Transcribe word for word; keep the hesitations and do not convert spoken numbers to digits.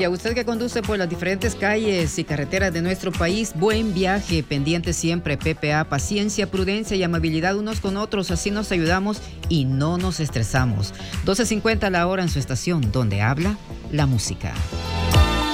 a usted que conduce por las diferentes calles y carreteras de nuestro país, buen viaje, pendiente siempre, P P A, paciencia, prudencia y amabilidad unos con otros, así nos ayudamos y no nos estresamos. doce cincuenta la hora en su estación, donde habla la música.